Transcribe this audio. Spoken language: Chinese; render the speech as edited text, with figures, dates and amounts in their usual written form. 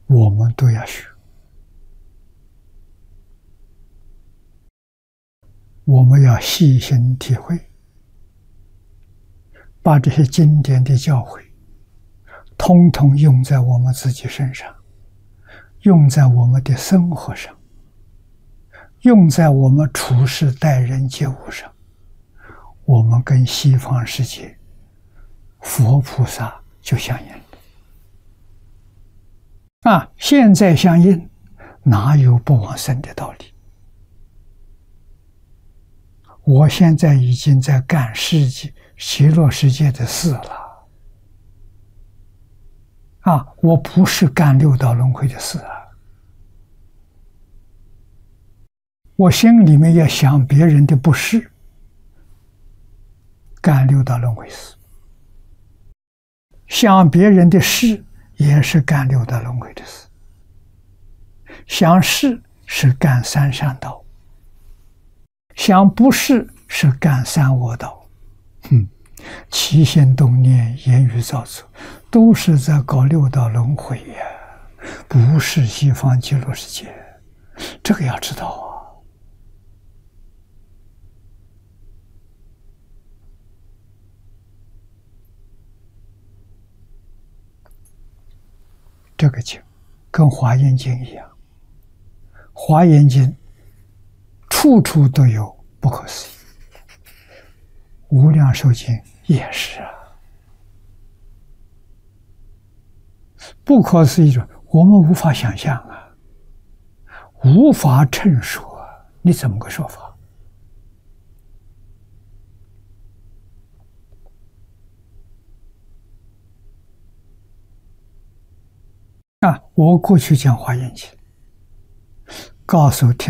我们都要学，我们要细心体会，把这些经典的教诲通通用在我们自己身上，用在我们的生活上，用在我们处事待人接物上，我们跟西方世界佛菩萨就相应了。现在相应，哪有不往生的道理？我现在已经在干极乐世界的事了。我不是干六道轮回的事啊。我心里面要想别人的不是，干六道轮回事；想别人的是，也是干六道轮回的事。想是干三善道，想不是干三恶道。起心动念、言语造作，都是在搞六道轮回呀，不是西方极乐世界。这个要知道啊。这个经跟华严经一样，华严经处处都有不可思议，无量寿经也是啊。不可思议者，我们无法想象啊，无法陈述啊，你怎么个说法？我过去讲华严经，告诉听